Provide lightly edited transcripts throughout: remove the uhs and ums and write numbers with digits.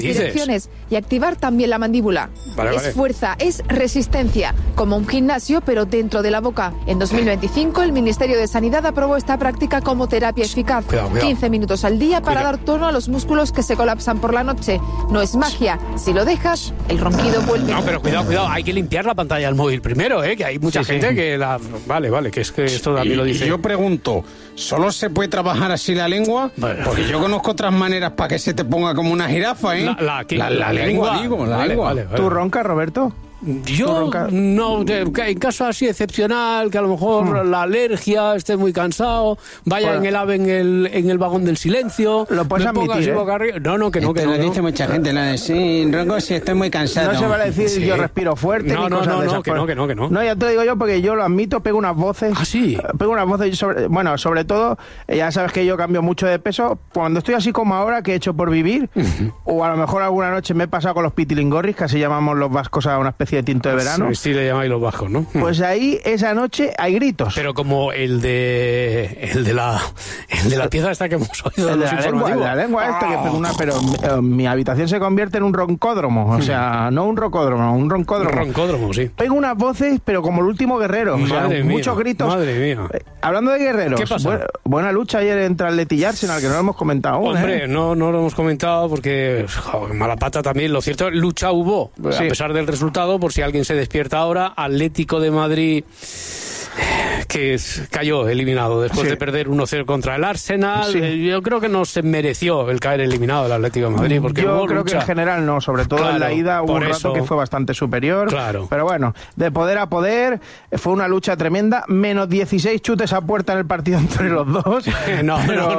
direcciones y activar también la mandíbula. Es fuerza, es resistencia, como un gimnasio, pero dentro de la boca. En 2025, el Ministerio de Sanidad aprobó esta práctica como terapia eficaz. 15 minutos al día para dar tono a los músculos que se colapsan por la noche. No es magia. Si lo dejas, el ronquido vuelve. No, pero cuidado. Hay que limpiar la pantalla del móvil primero, que hay mucha gente que la... Vale, que es que esto también lo dice. Y yo pregunto, ¿solo se puede trabajar así la lengua? Porque yo conozco otras maneras para que se te ponga como una jirafa, ¿eh? La lengua, digo, la lengua. Vale. ¿Tú roncas, Roberto? Yo no, en caso así excepcional, que a lo mejor la alergia, esté muy cansado, vaya en el AVE en el vagón del silencio. Lo puedes admitir, No, que no. Lo dice mucha gente, sí, ronco si estoy muy cansado. No se va a decir yo respiro fuerte ni cosas de esas. Que no. No, ya te lo digo yo porque yo lo admito, pego unas voces. ¿Ah, sí? Pego unas voces, sobre todo, ya sabes que yo cambio mucho de peso. Cuando estoy así como ahora, que he hecho por vivir, o a lo mejor alguna noche me he pasado con los pitilingorris, que así llamamos los vascos a una especie de tinto de verano. Sí, le llamáis los vascos, ¿no? Pues ahí, esa noche, hay gritos. Pero como el de la pieza esta que hemos oído. El de la lengua que pega una... Pero mi habitación se convierte en un roncódromo. O sea, no un rocódromo, un roncódromo. Un roncódromo, sí. Pego unas voces, pero como el último guerrero. O sea, muchos gritos. Madre mía. Hablando de guerreros. ¿Qué pasa? Buena lucha ayer entre Atleti y Arsenal, que no lo hemos comentado aún. Hombre, no lo hemos comentado porque mala pata también. Lo cierto, lucha hubo, a pesar del resultado, por si alguien se despierta ahora. Atlético de Madrid, que cayó eliminado después de perder 1-0 contra el Arsenal. Yo creo que no se mereció el caer eliminado el Atlético de Madrid, porque yo creo que en general no, sobre todo en la ida hubo un rato que fue bastante superior. Pero bueno, de poder a poder, fue una lucha tremenda. Menos 16 chutes a puerta en el partido entre los dos. No.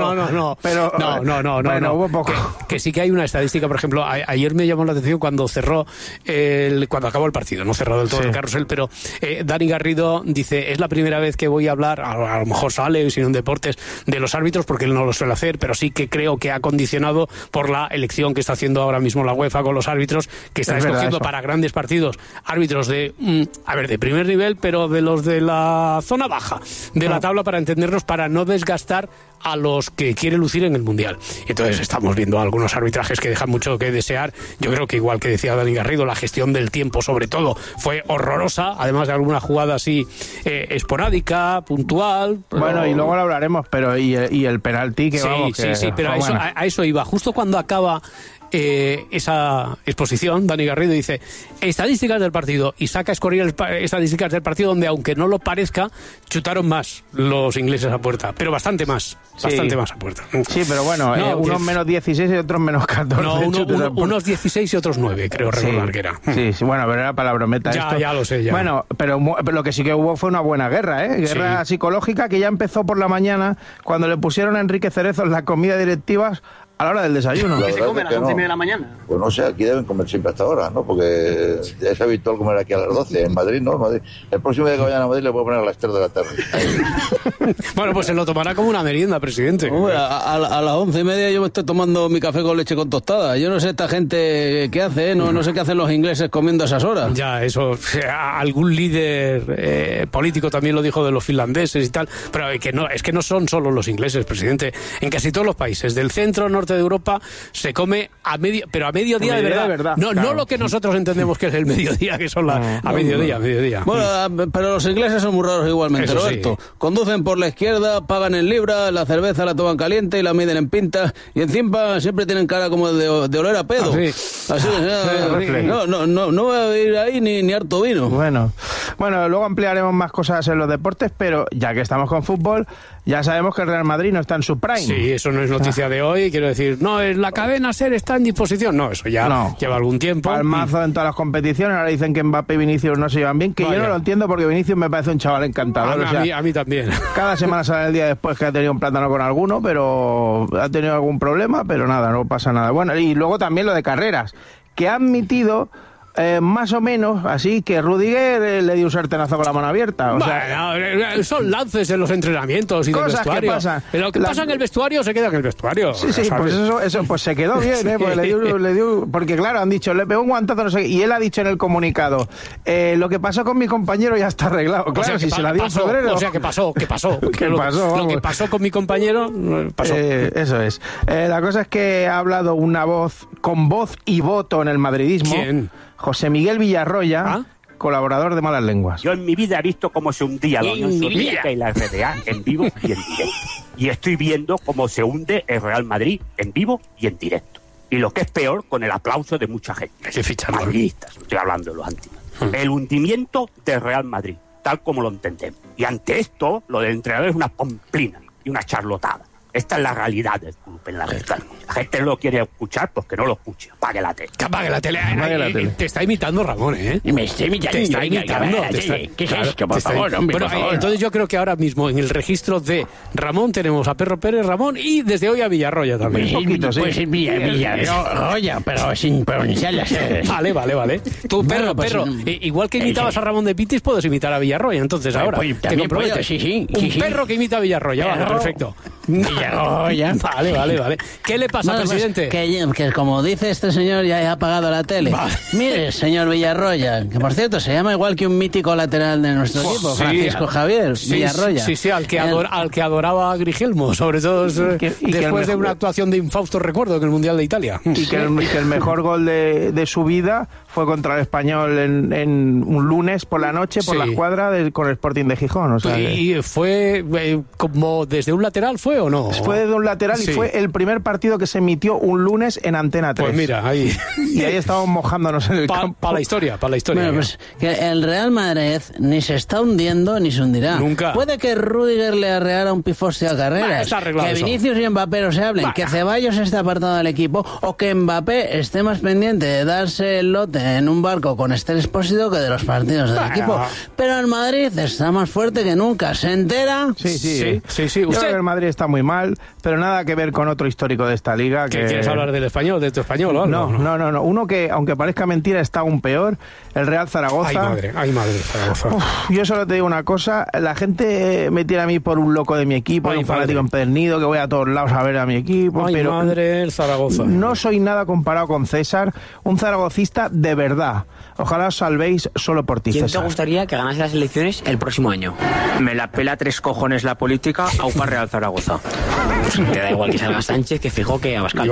Bueno, hubo poco. Que sí que hay una estadística, por ejemplo, ayer me llamó la atención cuando cuando acabó el partido, no cerrado del todo el carrusel, pero Dani Garrido dice, es la primera vez que voy a hablar, a lo mejor sale, si no en deportes, de los árbitros, porque él no lo suele hacer, pero sí que creo que ha condicionado por la elección que está haciendo ahora mismo la UEFA con los árbitros, que está escogiendo para grandes partidos árbitros de primer nivel, pero de los de la zona baja de la tabla, para entendernos, para no desgastar a los que quiere lucir en el Mundial. Entonces estamos viendo algunos arbitrajes que dejan mucho que desear. Yo creo que, igual que decía Dani Garrido, la gestión del tiempo sobre todo fue horrorosa, además de alguna jugada así esporádica, puntual. Bueno, y luego lo hablaremos, pero y el penalti que pero a eso iba. Justo cuando acaba esa exposición, Dani Garrido dice estadísticas del partido, y saca a escurrir estadísticas del partido donde, aunque no lo parezca, chutaron más los ingleses a puerta, pero bastante más a puerta. Sí, pero bueno, unos menos 16 y otros menos 14. No, unos 16 y otros 9, creo recordar que era. Sí, bueno, pero era para la brometa esto. Ya lo sé, ya. Bueno, pero lo que sí que hubo fue una buena guerra, guerra psicológica, que ya empezó por la mañana, cuando le pusieron a Enrique Cerezo en la comida directivas a la hora del desayuno. ¿Qué se come a las 11:30 de la mañana? Pues no sé, aquí deben comer siempre hasta ahora, ¿no? Porque es habitual comer aquí a las 12. En Madrid, ¿no? El próximo día que vayan a Madrid le puedo poner a las 3 de la tarde. Bueno, pues se lo tomará como una merienda, presidente. A las 11:30 yo me estoy tomando mi café con leche con tostada. Yo no sé esta gente qué hace, no sé qué hacen los ingleses comiendo a esas horas. Ya, eso, algún líder político también lo dijo de los finlandeses y tal, pero es que no son solo los ingleses, presidente. En casi todos los países del centro, norte de Europa, se come a mediodía de verdad. No lo que nosotros entendemos que es el mediodía, que son a mediodía. Bueno, pero los ingleses son muy raros igualmente, Roberto. Sí. Conducen por la izquierda, pagan en libras, la cerveza la toman caliente y la miden en pintas, y encima siempre tienen cara como de oler a pedo. Así, no voy a ir ahí ni harto vino. Bueno, luego ampliaremos más cosas en los deportes, pero ya que estamos con fútbol, ya sabemos que el Real Madrid no está en su prime. Sí, eso no es noticia de hoy, quiero decir, la cadena SER está en disposición. No, eso ya lleva algún tiempo. Palmazo en todas las competiciones. Ahora dicen que Mbappé y Vinicius no se llevan bien, que yo no lo entiendo, porque Vinicius me parece un chaval encantador. A mí también. Cada semana sale el día después que ha tenido un plátano con alguno, pero ha tenido algún problema, pero nada, no pasa nada. Bueno, y luego también lo de carreras, que ha admitido más o menos, así que Rudiger le dio un sartenazo con la mano abierta. Son lances en los entrenamientos y del vestuario. Que pasan. Lo que pasa en el vestuario se queda en el vestuario. Sí, pues eso pues se quedó bien, porque le dio, porque claro, han dicho, le pegó un guantazo, no sé qué, y él ha dicho en el comunicado, lo que pasó con mi compañero ya está arreglado. Claro, o sea, si se la dio en febrero. O sea, ¿qué pasó? Lo que pasó con mi compañero, pasó. Eso es. La cosa es que ha hablado una voz con voz y voto en el madridismo. ¿Quién? José Miguel Villarroya, colaborador de Malas Lenguas. Yo en mi vida he visto cómo se hundía la Unión Soviética y la RDA en vivo y en directo. Y estoy viendo cómo se hunde el Real Madrid en vivo y en directo. Y lo que es peor, con el aplauso de mucha gente. Madridistas, estoy hablando de los antiguos. El hundimiento del Real Madrid, tal como lo entendemos. Y ante esto, lo del entrenador es una pamplina y una charlotada. Esta es la realidad del club en la verdad. La gente no lo quiere escuchar, pues que no lo escuche. Apague la tele. Que apague la tele. Te está imitando Ramón, ¿eh? Me está imitando. Te está imitando. ¿Qué es esto? Por favor, hombre, por favor. Entonces yo creo que ahora mismo en el registro de Ramón tenemos a Perro Pérez, Ramón y desde hoy a Villarroya también. Un poquito, sí. Pues Villarroya, pero sin pronunciar las R's. Vale. Tú, Perro, igual que imitabas a Ramón de Pitis, puedes imitar a Villarroya. Entonces ahora, también puedo, sí. Un perro que imita a Villarroya. Vale, perfecto. Villarroya. Vale. ¿Qué le pasa, presidente? Que como dice este señor, ya ha apagado la tele. Vale. Mire, señor Villarroya, que por cierto se llama igual que un mítico lateral de nuestro equipo, Francisco Javier Villarroya. Sí, al que adoraba a Grigelmo, sobre todo después de una actuación de infausto recuerdo en el Mundial de Italia. Y que el mejor gol de su vida fue contra el Español en un lunes por la noche, por la escuadra con el Sporting de Gijón. ¿Y fue como desde un lateral fue o no? Fue desde un lateral y fue el primer partido que se emitió un lunes en Antena 3. Pues mira, ahí. Y ahí estábamos mojándonos en el campo. Para la historia. Bueno, pues que el Real Madrid ni se está hundiendo ni se hundirá. Nunca. Puede que Rudiger le arreara un pifoste a Carreras, que Vinicius y Mbappé no se hablen, que Ceballos esté apartado del equipo o que Mbappé esté más pendiente de darse el lote en un barco con Esther Expósito que de los partidos del equipo. Pero el Madrid está más fuerte que nunca. ¿Se entera? Sí. Yo creo que el Madrid está muy mal, pero nada que ver con otro histórico de esta liga. ¿Quieres hablar del español, de tu español o algo? No. Uno que, aunque parezca mentira, está aún peor, el Real Zaragoza. Ay madre, Zaragoza. Yo solo te digo una cosa, la gente me tiene a mí por un loco de mi equipo, un fanático empedernido, que voy a todos lados a ver a mi equipo. Ay, pero madre, el Zaragoza. No soy nada comparado con César, un zaragocista de verdad. Ojalá os salvéis solo por ti, ¿Quién César. te gustaría que ganase las elecciones el próximo año? Me la pela 3 cojones la política, aupa Real Zaragoza. Te da igual que salga Sánchez, que Feijóo, que Abascal.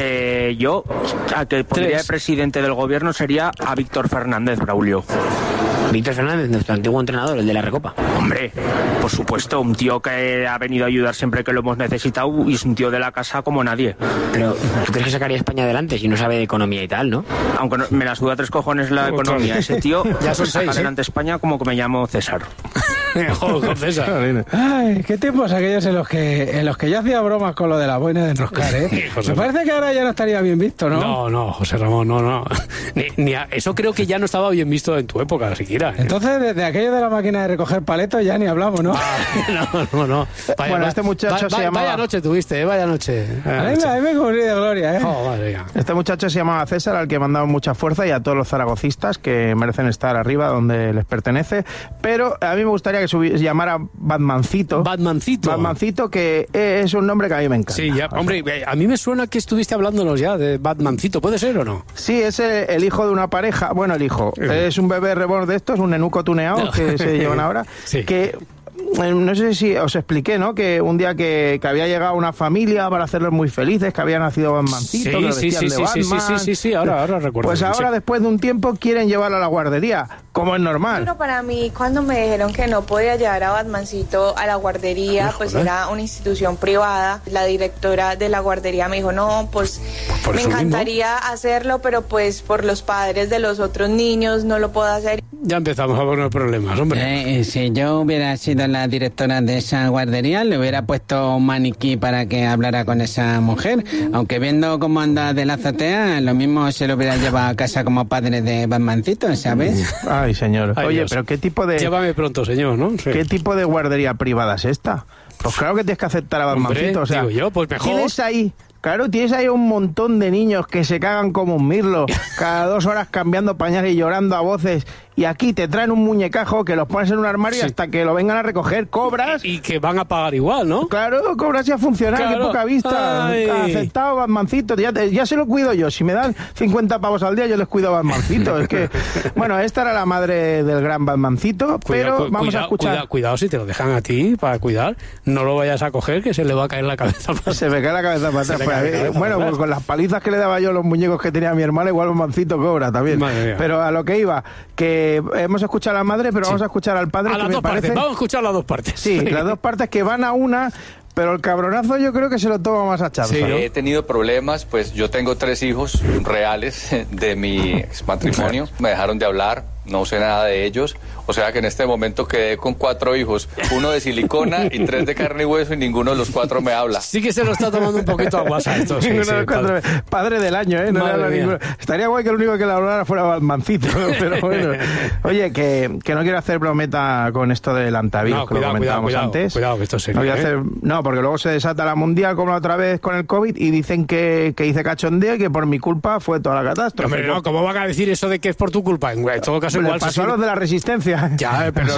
Yo, a que pondría de presidente del gobierno sería a Víctor Fernández, Braulio. Víctor Fernández, nuestro antiguo entrenador, el de la Recopa. Hombre, por supuesto, un tío que ha venido a ayudar siempre que lo hemos necesitado y es un tío de la casa como nadie. Pero, ¿tú crees que sacaría España adelante si no sabe de economía y tal, no? Aunque me la suda 3 cojones la economía. Ese tío ya son saca 6, adelante España como que me llamo César. Joder, César. Ay, qué tiempos aquellos en los que yo hacía bromas con lo de la boina de enroscar, ¿eh? Me parece que ahora ya no estaría bien visto, ¿no? No, José Ramón, no. Eso creo que ya no estaba bien visto en tu época, siquiera. Entonces, desde aquello de la máquina de recoger paletos ya ni hablamos, ¿no? No. Bueno, este muchacho se llamaba... Vaya noche tuviste, vaya noche. A mí me cubrí de gloria, ¿eh? Madre mía. Este muchacho se llamaba César, al que mandamos mucha fuerza, y a todos los zaragocistas que merecen estar arriba donde les pertenece. Pero a mí me gustaría que se llamara Batmancito. Batmancito, que es un nombre que a mí me encanta. Sí, ya, hombre, a mí me suena que estuviste hablándonos ya de Batmancito, ¿puede ser o no? Sí, es el hijo de una pareja, bueno, el hijo, es un bebé reborn de estos, un nenuco tuneado que se llevan ahora, que... No sé si os expliqué, ¿no? Que un día que había llegado una familia para hacerlos muy felices, que había nacido Batmancito, que vestían de Batman. Sí, ahora recuerdo. Pues ahora, después de un tiempo, quieren llevarlo a la guardería, como es normal. Pero para mí, cuando me dijeron que no podía llevar a Batmancito a la guardería, pues era una institución privada, la directora de la guardería me dijo, no, pues me encantaría hacerlo, pero pues por los padres de los otros niños no lo puedo hacer. Ya empezamos a poner problemas, hombre. Si yo hubiera sido la directora de esa guardería, le hubiera puesto un maniquí para que hablara con esa mujer, aunque viendo cómo anda de la azotea, lo mismo se lo hubiera llevado a casa como padre de Batmancito, ¿sabes? Ay, señor. Ay, oye, Dios. Pero ¿qué tipo de... Llévame pronto, señor, ¿no? Sí. ¿Qué tipo de guardería privada es esta? Pues claro que tienes que aceptar a Batmancito. Hombre, o sea, digo yo, pues mejor. ¿Quién es ahí Claro, tienes ahí un montón de niños que se cagan como un mirlo, cada 2 horas cambiando pañales y llorando a voces. Y aquí te traen un muñecajo que los pones en un armario hasta que lo vengan a recoger, cobras. Y que van a pagar igual, ¿no? Claro, cobras y a funcionar, claro. Qué poca vista. Ay. Aceptado, Batmancito, ya se lo cuido yo. Si me dan 50 pavos al día, yo les cuido a Batmancito. Es que, bueno, esta era la madre del gran Batmancito, pero vamos a escuchar. Cuidado, si te lo dejan a ti para cuidar, no lo vayas a coger, que se le va a caer la cabeza para Se me cae la cabeza para atrás. Bueno, pues con las palizas que le daba yo a los muñecos que tenía mi hermana, igual Batmancito cobra también. Pero a lo que iba, que hemos escuchado a la madre, pero vamos a escuchar al padre. A las dos partes, vamos a escuchar las dos partes. Sí, las dos partes que van a una, pero el cabronazo yo creo que se lo toma más a Charza. Sí, he tenido problemas, pues yo tengo 3 hijos reales de mi exmatrimonio, me dejaron de hablar, no sé nada de ellos, o sea que en este momento quedé con 4 hijos, 1 de silicona y 3 de carne y hueso y ninguno de los 4 me habla. Sí que se lo está tomando un poquito a WhatsApp esto. Sí, padre del año, ¿eh? No le habla ninguno. Estaría guay que el único que le hablara fuera Batmancito, pero bueno. Oye, que no quiero hacer brometa con esto del antivirus, que lo comentábamos antes. Cuidado, que esto es serio. No, porque luego se desata la mundial como la otra vez con el COVID y dicen que hice cachondeo y que por mi culpa fue toda la catástrofe. Hombre, no, ¿cómo van a decir eso de que es por tu culpa? En todo caso igual pasó a los de la Resistencia. Ya, pero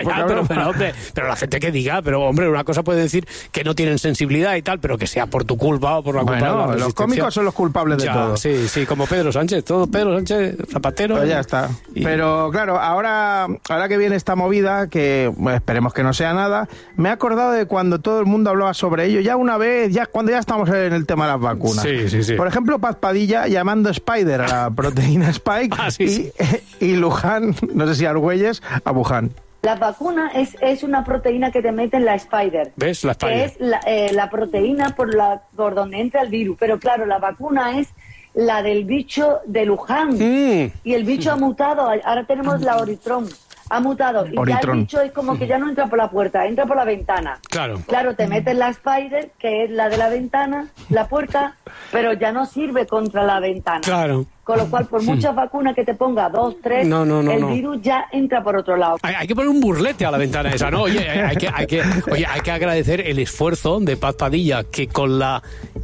la gente que diga, pero hombre, una cosa puede decir que no tienen sensibilidad y tal, pero que sea por tu culpa o por la culpa de la Resistencia. Los cómicos son los culpables de todo. Sí, como Pedro Sánchez, todo Pedro Sánchez, Zapatero. Pues ya está. Pero claro, ahora que viene esta movida, que bueno, esperemos que no sea nada, me he acordado de cuando todo el mundo hablaba sobre ello, ya una vez, cuando ya estamos en el tema de las vacunas. Sí. Por ejemplo, Paz Padilla llamando Spider a la proteína Spike y Luján, no sé si Argüelles, a Wuhan. La vacuna es una proteína que te mete en la Spider. ¿Ves? La Spider. Que es la proteína por donde entra el virus. Pero claro, la vacuna es la del bicho de Luján. Y el bicho ha mutado. Ahora tenemos la Omicron. Ha mutado. Y ya el bicho es como que ya no entra por la puerta, entra por la ventana. Claro, te metes la Spider, que es la de la ventana, la puerta, pero ya no sirve contra la ventana. Claro. Con lo cual, por muchas vacunas que te ponga, 2, 3, el virus ya entra por otro lado. Hay que poner un burlete a la ventana esa, ¿no? Oye, hay que agradecer el esfuerzo de Paz Padilla, que con la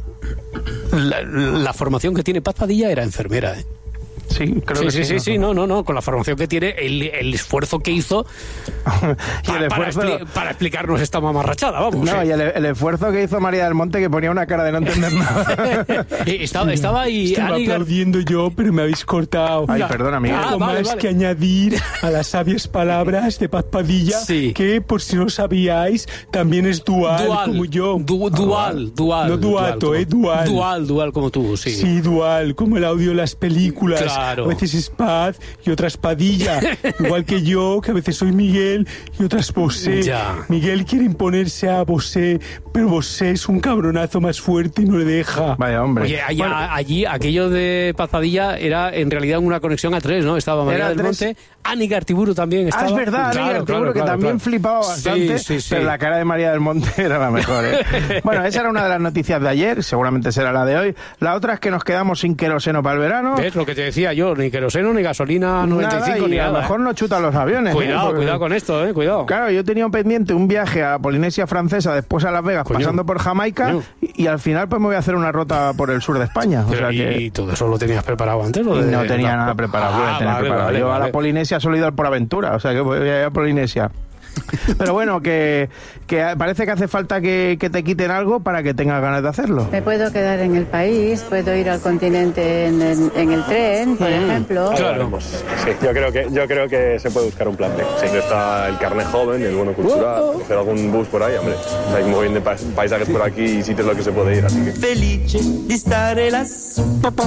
formación que tiene Paz Padilla era enfermera, ¿eh? Sí, creo que sí. No, con la formación que tiene, el esfuerzo que hizo para explicarnos esta mamarrachada, vamos. No, y el esfuerzo que hizo María del Monte, que ponía una cara de no entender nada. Estaba ahí... Estaba aplaudiendo yo, pero me habéis cortado. Ay, perdona, Miguel. Algo más que añadir a las sabias palabras de Paz Padilla, que, por si no sabíais, también es dual como yo. Dual. No duato, dual. Dual como tú, sí. Sí, dual, como el audio de las películas. Claro. A veces es Paz y otras Padilla. Igual que yo, que a veces soy Miguel y otras Bosé. Miguel quiere imponerse a Bosé, pero Bosé es un cabronazo más fuerte y no le deja. Vaya, hombre. Oye, allí aquello de Paz Padilla era en realidad una conexión a 3, ¿no? Estaba María del Monte, Anígar Artiburu también estaba. Es verdad, Anígar Artiburu, que también flipaba bastante, pero la cara de María del Monte era la mejor, ¿eh? Bueno, esa era una de las noticias de ayer, seguramente será la de hoy. La otra es que nos quedamos sin queroseno para el verano. ¿Ves lo que te decía yo? Ni queroseno, ni gasolina 95, ni nada. A lo mejor no chutan los aviones. Cuidado con esto, cuidado. Claro, yo tenía pendiente un viaje a la Polinesia Francesa, después a Las Vegas, pasando por Jamaica, y al final pues me voy a hacer una ruta por el sur de España. ¿Y todo eso lo tenías preparado antes? No tenía nada preparado. Yo a la Polinesia solo he ido por aventura, o sea que voy a ir a Polinesia. Pero bueno, que parece que hace falta que te quiten algo para que tengas ganas de hacerlo. Me puedo quedar en el país, puedo ir al continente en el tren, por ejemplo. Claro, pues, sí, yo creo que se puede buscar un plan B. Sí, está el carnet joven, el bono cultural, hacer algún bus por ahí, hombre. Hay muy bien de paisajes por aquí y sitios los que se puede ir, así que... Felice di stare lassù.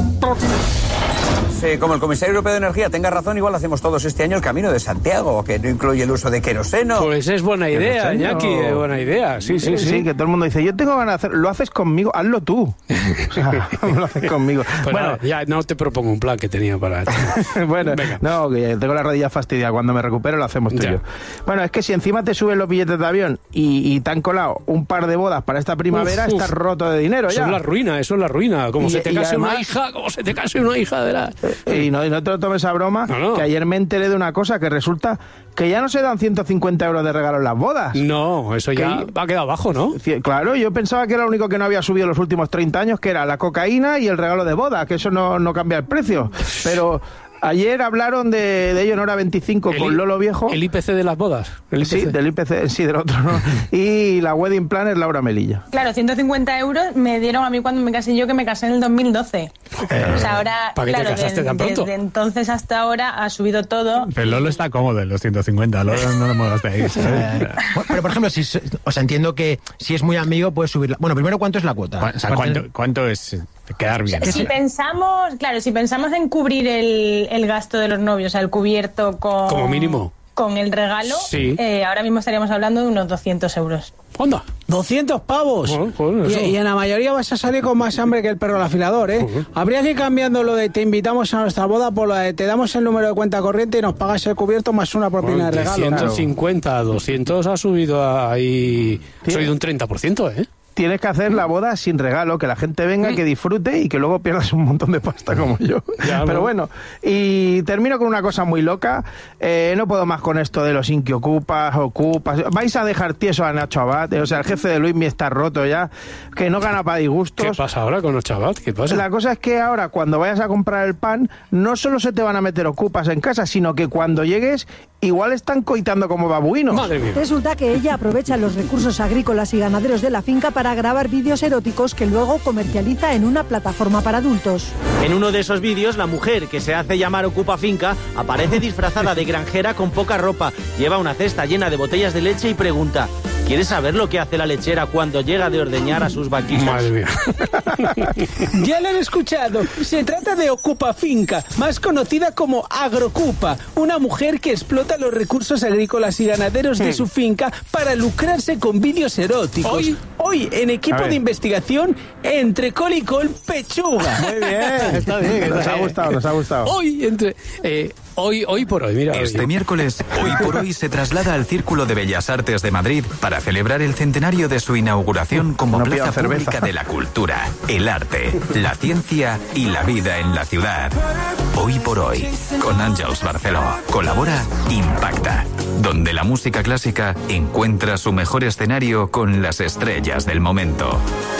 Como el comisario europeo de energía tenga razón, igual hacemos todos este año el Camino de Santiago, que no incluye el uso de queroseno. Pues es buena idea, Iñaki, buena idea. Sí, que todo el mundo dice, yo tengo ganas de hacerlo, lo haces conmigo, hazlo tú. O sea, lo haces conmigo. Pues bueno, ya no te propongo un plan que tenía para... Bueno, venga. No, que tengo la rodilla fastidiada, cuando me recupero lo hacemos tú y yo. Bueno, es que si encima te suben los billetes de avión y te han colado un par de bodas para esta primavera, estás roto de dinero ya. Eso es la ruina. Como se te case una hija, de la... Y no te lo tomes a broma, que ayer me enteré de una cosa, que resulta que ya no se dan 150 euros de regalo en las bodas. No, eso ya ha quedado bajo, ¿no? Claro, yo pensaba que era lo único que no había subido en los últimos 30 años, que era la cocaína y el regalo de boda, que eso no cambia el precio. Pero ayer hablaron de ello en Hora 25 con Lolo Viejo. ¿El IPC de las bodas? Sí, del IPC, sí, del otro, ¿no? Y la wedding planner Laura Melilla. Claro, 150 euros me dieron a mí cuando me casé yo, que me casé en el 2012. O sea, ahora, ¿para qué te casaste tan pronto? Desde entonces hasta ahora ha subido todo. Pero Lolo está cómodo en los 150, Lolo no lo molestéis. Pero, por ejemplo, entiendo que si es muy amigo puedes subirla. Bueno, primero, ¿cuánto es la cuota? O sea, ¿cuánto es quedar bien? Si pensamos en cubrir el gasto de los novios, o sea, el cubierto con... Como mínimo. Con el regalo, ahora mismo estaríamos hablando de unos 200 euros. ¡Onda! 200 pavos. Y en la mayoría vas a salir con más hambre que el perro al afilador, ¿eh? Habría que ir cambiando lo de te invitamos a nuestra boda por lo de te damos el número de cuenta corriente y nos pagas el cubierto más una propina de regalo. 150 a 200 ha subido ahí... Ha subido un 30%, ¿eh? Tienes que hacer la boda sin regalo, que la gente venga, que disfrute y que luego pierdas un montón de pasta como yo. Pero bueno, y termino con una cosa muy loca. No puedo más con esto de los Inki ocupas. Vais a dejar tieso a Nacho Abad. O sea, el jefe de Luismi está roto ya, que no gana para disgustos. ¿Qué pasa ahora con Nacho Abad? ¿Qué pasa? La cosa es que ahora, cuando vayas a comprar el pan, no solo se te van a meter ocupas en casa, sino que cuando llegues, igual están coitando como babuinos. Madre mía. Resulta que ella aprovecha los recursos agrícolas y ganaderos de la finca para grabar vídeos eróticos que luego comercializa en una plataforma para adultos. En uno de esos vídeos, la mujer, que se hace llamar Ocupa Finca, aparece disfrazada de granjera con poca ropa, lleva una cesta llena de botellas de leche y pregunta: ¿quieres saber lo que hace la lechera cuando llega de ordeñar a sus vaquitas? Madre mía. Ya lo han escuchado. Se trata de Ocupa Finca, más conocida como Agrocupa, una mujer que explota los recursos agrícolas y ganaderos de su finca para lucrarse con vídeos eróticos. Hoy en equipo de investigación, entre col y col, pechuga. Muy bien, está bien, nos ha gustado. Hoy por hoy, mira. Este miércoles, Hoy por Hoy se traslada al Círculo de Bellas Artes de Madrid para celebrar el centenario de su inauguración como plaza pública de la cultura, el arte, la ciencia y la vida en la ciudad. Hoy por Hoy, con Àngels Barceló. Colabora Impacta, donde la música clásica encuentra su mejor escenario con las estrellas del momento.